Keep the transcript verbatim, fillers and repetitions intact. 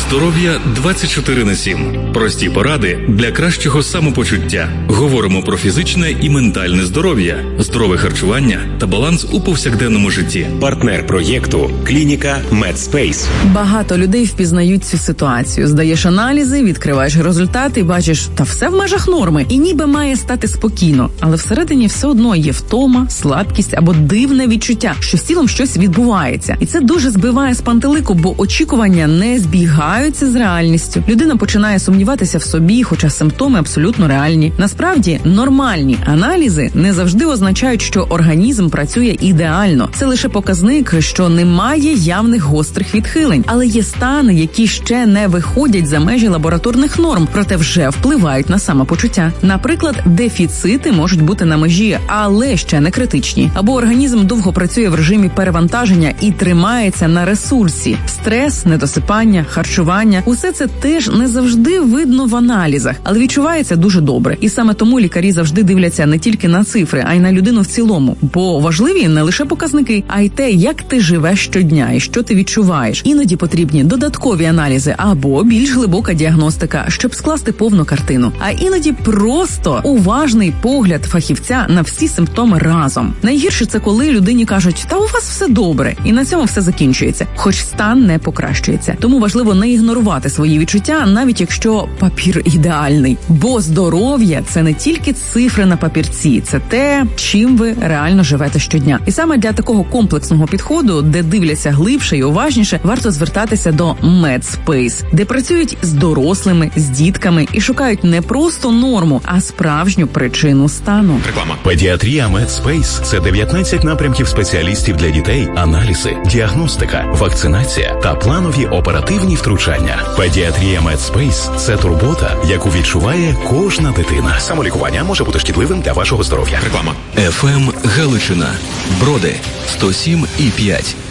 Здоров'я двадцять чотири на сім. Прості поради для кращого самопочуття. Говоримо про фізичне і ментальне здоров'я, здорове харчування та баланс у повсякденному житті. Партнер проєкту – клініка Медспейс. Багато людей впізнають цю ситуацію. Здаєш аналізи, відкриваєш результати і бачиш, та все в межах норми. І ніби має стати спокійно. Але всередині все одно є втома, слабкість або дивне відчуття, що з тілом щось відбувається. І це дуже збиває з пантелику, бо очікування не збігаються з реальністю. Людина починає сумніватися в собі, хоча симптоми абсолютно реальні. Насправді, нормальні аналізи не завжди означають, що організм працює ідеально. Це лише показник, що немає явних гострих відхилень. Але є стани, які ще не виходять за межі лабораторних норм, проте вже впливають на самопочуття. Наприклад, дефіцити можуть бути на межі, але ще не критичні. Або організм довго працює в режимі перевантаження і тримається на ресурсі. Стрес, недосипання, харчування – усе це теж не завжди видно в аналізах, але відчувається дуже добре. І саме тому лікарі завжди дивляться не тільки на цифри, а й на людину в цілому. Бо важливі не лише показники, а й те, як ти живеш щодня і що ти відчуваєш. Іноді потрібні додаткові аналізи або більш глибока діагностика, щоб скласти повну картину. А іноді просто уважний погляд фахівця на всі симптоми разом. Найгірше це коли людині кажуть, та у вас все добре, і на цьому все закінчується, хоч стан не покращується. Тому важливо не ігнорувати свої відчуття, навіть якщо папір ідеальний. Бо здоров'я – це не тільки цифри на папірці, це те, чим ви реально живете щодня. І саме для такого комплексного підходу, де дивляться глибше і уважніше, варто звертатися до Медспейс, де працюють з дорослими, з дітками і шукають не просто норму, а справжню причину стану. Реклама. Педіатрія Медспейс – це дев'ятнадцять напрямків спеціалістів для дітей, аналізи, діагностика, вакцинація та планові оперативні втручання. Педіатрія Медспейс – це турбота, яку відчуває кожна дитина. Самолікування може бути шкідливим для вашого здоров'я. Реклама. еф ем Галичина. Броди сто сім і п'ять.